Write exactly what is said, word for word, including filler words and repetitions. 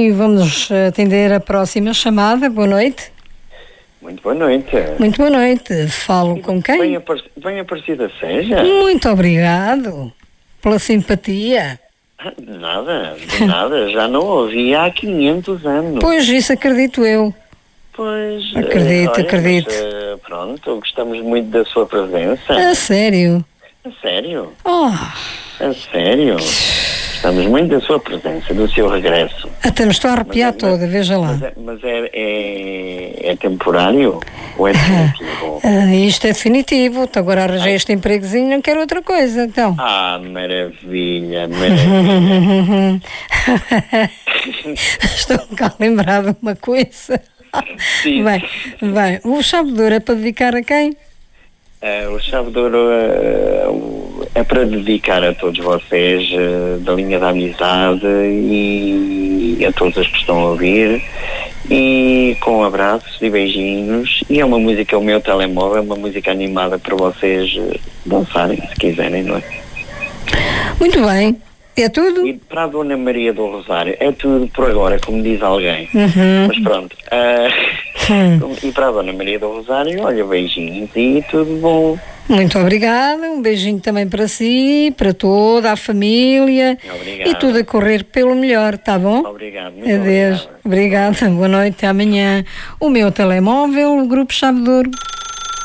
e vamos atender a próxima chamada. Boa noite. Muito boa noite. Muito boa noite. Falo com quem? Bem, apar bem aparecida seja. Muito obrigado pela simpatia. De nada, de nada. Já não ouvi há quinhentos anos. Pois, isso acredito eu. Pois, Acredito, uh, olha, acredito. Mas, uh, pronto, gostamos muito da sua presença. A sério? A sério? Oh. A sério? Gostamos muito da sua presença, do seu regresso. Até me estou a arrepiar mas, toda, mas, veja lá. Mas, é, mas é, é, é temporário ou é definitivo? Uh, isto é definitivo. Agora arranjei este empregozinho, não quero outra coisa, então. Ah, maravilha, maravilha. Estou-me cá a lembrar de uma coisa. Sim. Bem, bem, o chave de ouro é para dedicar a quem? Uh, o chave de ouro uh, é para dedicar a todos vocês uh, da linha da amizade e a todos os que estão a ouvir, e com abraços e beijinhos, e é uma música, o meu telemóvel, é uma música animada para vocês uh, dançarem, se quiserem, não é? Muito bem. É tudo? E para a Dona Maria do Rosário, é tudo por agora, como diz alguém. Uhum. Mas pronto. Uh, hum. E para a Dona Maria do Rosário, olha, beijinhos e tudo bom. Muito obrigada. Um beijinho também para si, para toda a família. Obrigado. E tudo a correr pelo melhor, tá bom? Obrigado. Muito Adeus. Obrigado. Obrigada. Boa noite, até amanhã. O meu telemóvel, o Grupo Chave de Ouro.